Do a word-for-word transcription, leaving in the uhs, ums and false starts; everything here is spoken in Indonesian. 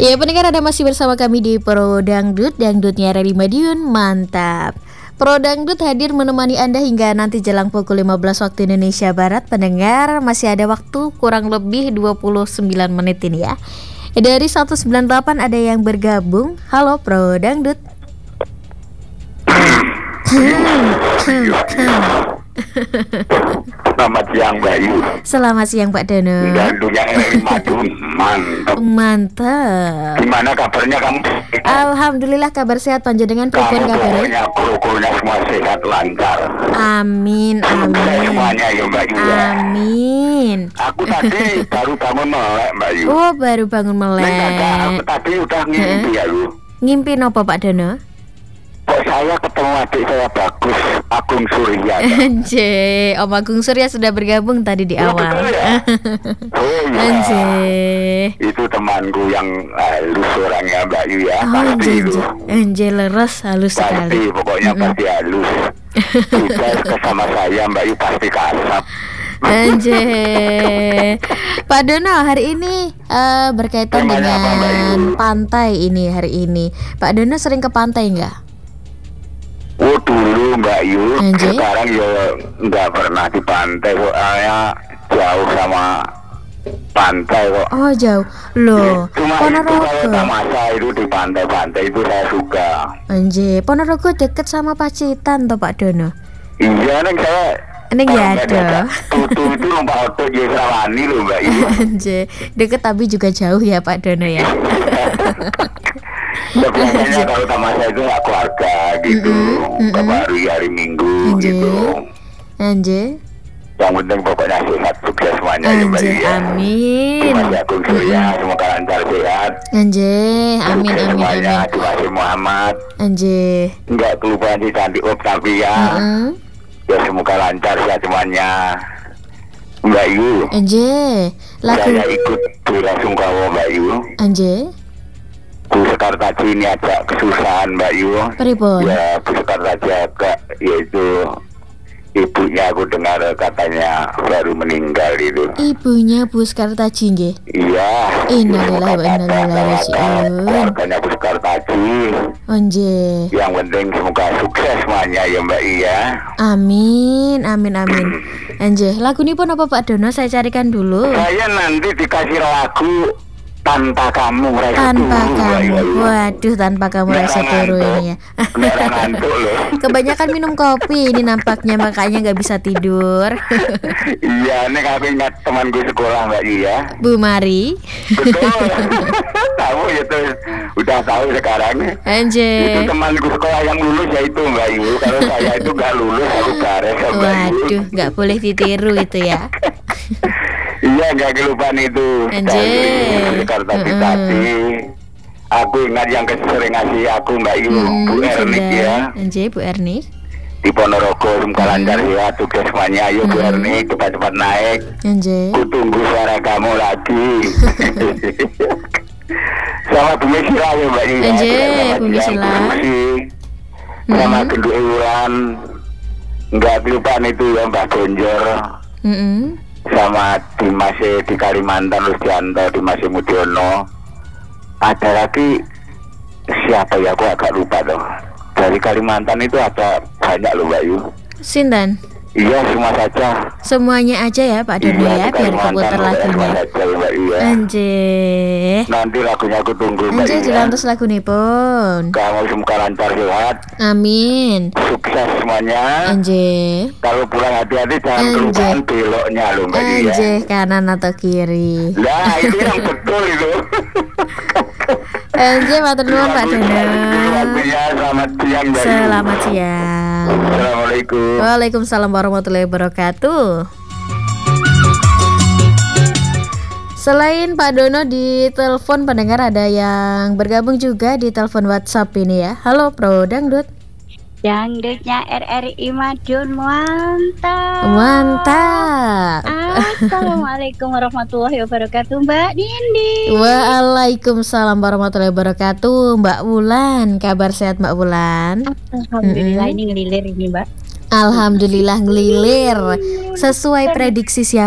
Ya pendengar, ada masih bersama kami di Pro Dangdut, dangdutnya Rary Madiun, mantap. Pro Dangdut hadir menemani Anda hingga nanti jelang pukul lima belas waktu Indonesia Barat. Pendengar, masih ada waktu kurang lebih dua puluh sembilan menit ini ya. Dari seratus sembilan puluh delapan ada yang bergabung. Halo Pro Dangdut. Selamat siang Mbak Yu. Selamat siang Pak Dono. Dangdut yang Rary Madiun, mantap. Mantap. Gimana kabarnya kamu? Alhamdulillah kabar sehat, panjenengan pripun Kamu kabarnya? pokoknya pokoknya semua sehat lancar. Amin, Sukses amin. semuanya ya Mbak Yu ya. Amin. Aku tadi baru bangun melek Mbak Yu. Oh, baru bangun Neng ada, aku melek. tadi udah ngimpi ya Yu. Ngimpi nopo Pak Dono? Kok saya ketemu adik saya Bagus, Agung Surya. Anje, Om Agung Surya sudah bergabung tadi di Oh, awal. betul ya? Oh iya. Anje. Itu temanku yang halus orangnya Mbak Yu ya. Oh, Pasti Anje, itu. Anje leres halus Pasti, sekali. pokoknya pasti halus. Sudah bersama saya Mbak Yu pasti kasap. Anje. Pak Dono, hari ini eh, berkaitan Temanya apa, Mbak Yu? dengan pantai ini hari ini. Pak Dono sering ke pantai nggak? Oh dulu Mbak Yu, Anjay. sekarang ya nggak pernah di pantai, soalnya jauh sama pantai kok. Oh jauh. Loh, Cuma itu kalau Ponorogo. tamasa itu di pantai-pantai itu saya suka. Anje, Ponorogo deket sama Pacitan toh Pak Dono. Iya neng saya. Neng kalau ya nggak ada. diajak Tutu itu lompat otot ya Serawani loh Mbak Yu. Anje, deket tapi juga jauh ya Pak Dono ya. Ya biasanya kalau tamasa itu nggak keluarga gitu, beberapa hari hari Minggu Anjay. gitu. Anje, Yang penting pokoknya sehat, sukses semuanya ya Mbak Anje, Yu ya. amin. Terima Agung Surya, semoga lancar sehat. Anje, amin Sukses amin semuanya, amin. Dimasih Muhammad. Anje. Enggak kelupaan si cantik Op tapi ya. Heeh. Ya semoga lancar sehat semuanya. Mbak Yu, Anje, lagu saya ikut bela sungkawa Mbak Yu. Anje, Bu Sekartaji ini agak kesusahan Mbak Yu. pripun? Ya Bu Sekartaji agak, yaitu ibunya aku dengar katanya baru meninggal itu. Ibunya Bu Sekartaji nggih. Iya. Innalillahi wa inna ilaihi raji'un. Keluarganya Bu Sekartaji. Anje. Yang penting semoga sukses semuanya ya Mbak Iya. Amin, amin, amin. Anje, lagu ini pun apa Pak Dono? Saya carikan dulu. Saya nanti dikasih lagu tanpa kamu rasa Tanpa turu, Mbak kamu, Iya. waduh, tanpa kamu Nggak rasa turu ngantuk. ini ya. Nggak ngantuk loh. Kebanyakan minum kopi ini nampaknya, makanya nggak bisa tidur. Iya, ini aku ingat temanku sekolah Mbak Iya. Bu Mari. Betul. Kamu itu udah tahu sekarang. Itu Anje. temanku sekolah yang lulus ya itu Mbak Yu. Kalau saya itu nggak lulus, aku gares ya Mbak Yu. Waduh, nggak boleh ditiru itu ya. Iya, nggak kelupaan itu. Anjir. Jakarta Mm-mm. tadi. Aku ingat yang sering ngasih aku Mbak Yu, Hmm, Bu Ernik sudah. ya. Anje, Bu Ernik. Di Ponorogo, semoga lancar ya. Tugas semuanya, ayo Bu Ernik cepat-cepat naik. Anje. Ku tunggu suara kamu lagi. Sama Bu Mesila ya Mbak Yu. ya. Anjir, Selamat Bu siang, Mesila. Bu Susi. Sama Genduk Iwan. Nggak kelupaan itu ya Mbak Gonjor. Mm-mm. Sama Dimas di Kalimantan, Lustianto, Dimas Mudiono. Ada lagi siapa ya, aku agak lupa loh. Dari Kalimantan itu ada banyak loh Mbak Yu. Sindan. Iya, semua saja. Semuanya aja ya Pak Dono Iya, ya, di biar Kalimantan, keputar semua lagunya. saja ya, Mbak Yu ya. Anje. Nanti lagunya aku tunggu Mbak Anje Yu ya. jelantos lagu nih pun. Kamu semoga lancar sehat, Amin. sukses semuanya. Anje. Kalau pulang hati-hati jangan Anjir. kelupaan beloknya loh Mbak Yu ya. Anje kanan atau kiri. Nah itu yang betul itu. Anje matur nuwun Pak Dono. Waktunya selamat siang Mbak Yu. Selamat siang. Assalamualaikum. Waalaikumsalam warahmatullahi wabarakatuh. Selain Pak Dono di telepon, pendengar ada yang bergabung juga di telepon WhatsApp ini ya. Halo Pro Dangdut. Dangdutnya R R I Madiun, mantap. Mantap. Assalamualaikum warahmatullahi wabarakatuh, Mbak Nindi. Waalaikumsalam warahmatullahi wabarakatuh. Mbak Wulan, kabar sehat Mbak Wulan? Alhamdulillah ini ngelilir ini, Mbak. Alhamdulillah ngelilir sesuai prediksi siapa